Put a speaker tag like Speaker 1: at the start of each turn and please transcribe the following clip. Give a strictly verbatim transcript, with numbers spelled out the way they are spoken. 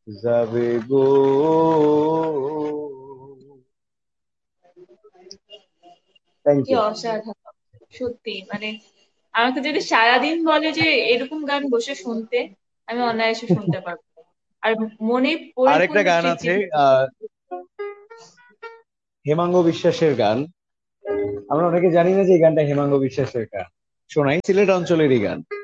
Speaker 1: যাবে গো। থ্যাংক
Speaker 2: কি
Speaker 1: ইউ।
Speaker 2: অসাধারণ! সত্যি মানে আমাকে যদি সারাদিন বলে যে এরকম গান বসে শুনতে, আমি অনায়াসে শুনতে পারবো। আর মনে
Speaker 1: আরেকটা
Speaker 2: পরিপূর্ণ
Speaker 1: গান
Speaker 2: তৃপ্তি
Speaker 1: আছে,
Speaker 2: থাকবে।
Speaker 1: আহ হেমাঙ্গ বিশ্বাসের গান। আমরা অনেকে জানি না যে এই গানটা হেমাঙ্গ বিশ্বাসের গান। শোনাই, সিলেট অঞ্চলেরই গান।